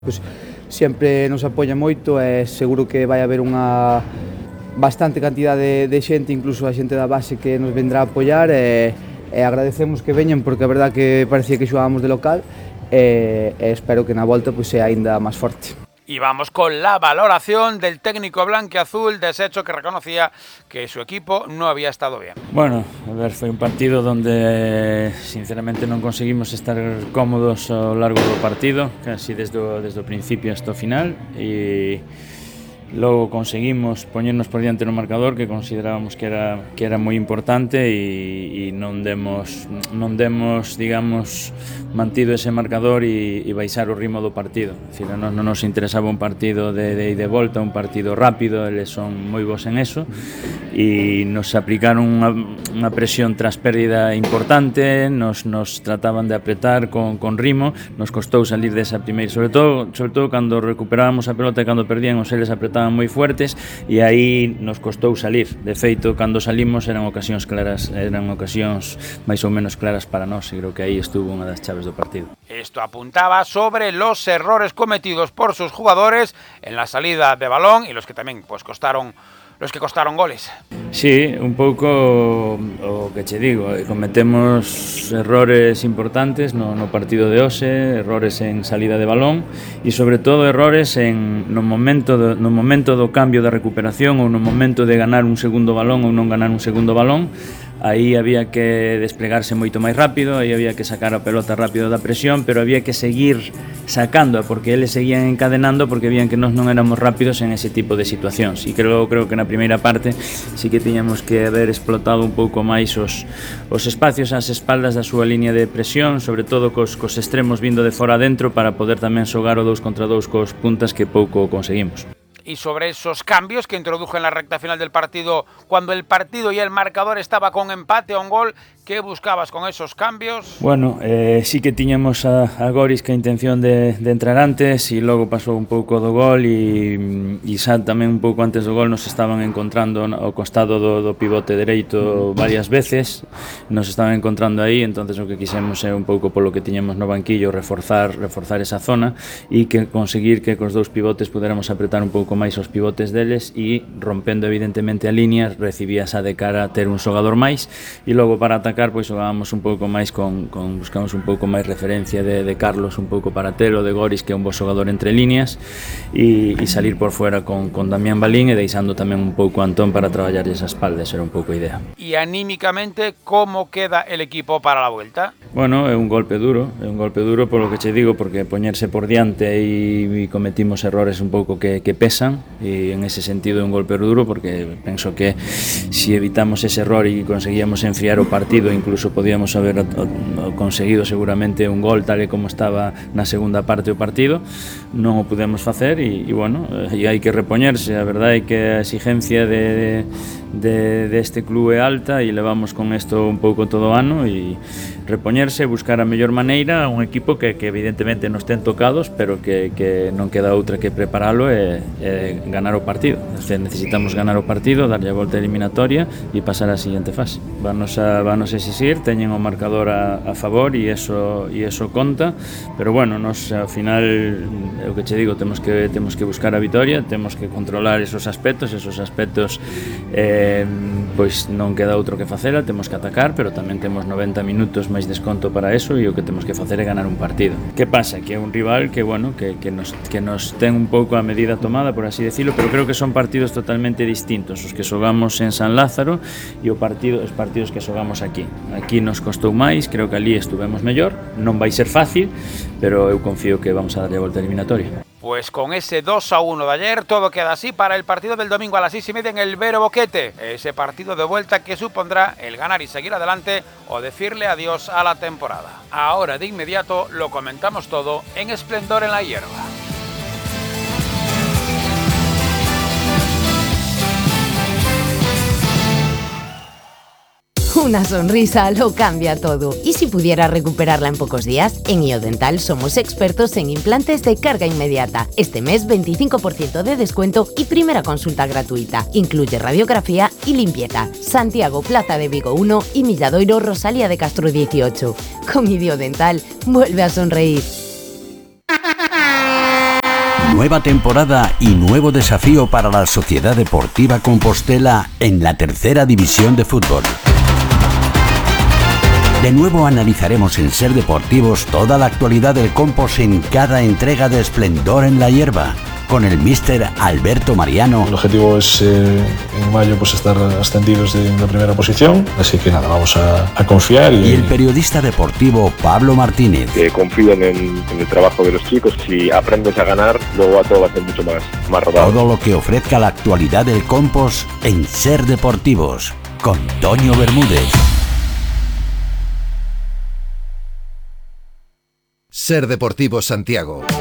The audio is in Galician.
Pues sempre nos apoia moito e seguro que vai haber unha bastante cantidade de xente, incluso a xente da base que nos vendrá a apoiar e agradecemos que veñan porque a verdad que parecía que xogábamos de local e espero que na volta pues, sea aínda máis forte. Y vamos con la valoración del técnico blanquiazul, deshecho que reconocía que su equipo no había estado bien. Bueno, a ver, foi un partido donde sinceramente non conseguimos estar cómodos ao largo do partido, casi desde o principio hasta o final, e logo conseguimos poñernos por diante no marcador que considerábamos que era moi importante e non demos, digamos, mantido ese marcador e baixar o ritmo do partido. É dicir, non nos interesaba un partido de ida e volta, un partido rápido, eles son moi bons en eso e nos aplicaron unha presión tras pérdida importante, nos trataban de apretar con ritmo, nos costou salir desa primeira, sobre todo cando recuperábamos a pelota e cando perdían os eles apretaban moi fuertes e aí nos costou salir. De feito, cando salimos eran ocasións claras, eran ocasións máis ou menos claras para nós e creo que aí estuvo unha das chaves do partido. Esto apuntaba sobre los errores cometidos por sus jugadores en la salida de balón y los que tamén pues costaron goles. Sí, un pouco o que che digo, cometemos errores importantes no partido de hoxe, errores en salida de balón e sobre todo errores no momento do cambio da recuperación ou no momento de ganar un segundo balón ou non ganar un segundo balón. Aí había que desplegarse moito máis rápido, aí había que sacar a pelota rápido da presión, pero había que seguir sacándoa porque eles seguían encadenando porque vían que nós non éramos rápidos en ese tipo de situacións. E creo que na primeira parte sí que tiñamos que haber explotado un pouco máis os espacios ás espaldas da súa línea de presión, sobre todo cos extremos vindo de fora adentro para poder tamén xogar o 2 contra 2 cos puntas que pouco conseguimos. Y sobre esos cambios que introdujo en la recta final del partido, cuando el partido y el marcador estaba con empate a un gol, ¿qué buscabas con esos cambios? Bueno, sí que tiñamos a Goris que a intención de entrar antes e logo pasou un pouco do gol e xa tamén un pouco antes do gol nos estaban encontrando ao costado do pivote dereito varias veces, nos estaban encontrando aí, entonces o que quixemos é un pouco polo que tiñamos no banquillo reforzar esa zona e que conseguir que cos dous pivotes puderamos apretar un pouco máis os pivotes deles e rompendo evidentemente a línea recibías a de cara a ter un xogador máis e logo para atacar pois xogábamos un pouco máis buscamos un pouco máis referencia de Carlos un pouco para telo, de Goris que é un bo xogador entre líneas e salir por fuera con Damián Balín e deixando tamén un pouco a Antón para traballar esa espalda, esa era un pouco a idea. E anímicamente, como queda el equipo para la vuelta? Bueno, é un golpe duro polo que che digo, porque poñerse por diante e cometimos errores un pouco que pesan e en ese sentido é un golpe duro porque penso que si evitamos ese error e conseguíamos enfriar o partido incluso podíamos haber conseguido seguramente un gol tal e como estaba na segunda parte do partido, non o pudemos facer e bueno, e hai que repoñerse, a verdade é que a exigencia deste club é alta e levamos con isto un pouco todo o ano e repoñerse, buscar a mellor maneira un equipo que evidentemente nos ten tocados pero que non queda outra que preparalo e ganar o partido. Necesitamos ganar o partido, darlle a volta eliminatoria e pasar á seguinte fase. Vanos exixir, teñen o marcador a favor e eso conta, pero bueno, nos ao final o que che digo, temos que buscar a vitoria, temos que controlar esos aspectos pois non queda outro que facela, temos que atacar, pero tamén temos 90 minutos máis desconto para eso e o que temos que facer é ganar un partido. Que pasa? Que é un rival que nos ten un pouco a medida tomada, por así decirlo, pero creo que son partidos totalmente distintos os que xogamos en San Lázaro e os partidos que xogamos aquí. Aquí nos costou máis, creo que ali estuvemos mellor, non vai ser fácil, pero eu confío que vamos a darlle a volta eliminatoria. Pues con ese 2-1 de ayer todo queda así para el partido del domingo a las 6:30 en el Vero Boquete. Ese partido de vuelta que supondrá el ganar y seguir adelante o decirle adiós a la temporada. Ahora de inmediato lo comentamos todo en Esplendor en la Hierba. Una sonrisa lo cambia todo. Y si pudiera recuperarla en pocos días, en IoDental somos expertos en implantes de carga inmediata. Este mes 25% de descuento y primera consulta gratuita. Incluye radiografía y limpieza. Santiago, Plaza de Vigo 1 y Milladoiro, Rosalía de Castro 18. Con IoDental, vuelve a sonreír. Nueva temporada y nuevo desafío para la Sociedad Deportiva Compostela en la tercera división de fútbol. De nuevo analizaremos en Ser Deportivos toda la actualidad del Compos en cada entrega de Esplendor en la Hierba, con el míster Alberto Mariano. El objetivo es en mayo pues estar ascendidos de la primera posición, así que nada, vamos a confiar. Y el periodista deportivo Pablo Martínez. Que confíen en el trabajo de los chicos. Si aprendes a ganar, luego a todo va a ser mucho más rodado. Todo lo que ofrezca la actualidad del Compos en Ser Deportivos, con Toño Bermúdez. Ser Deportivos Santiago.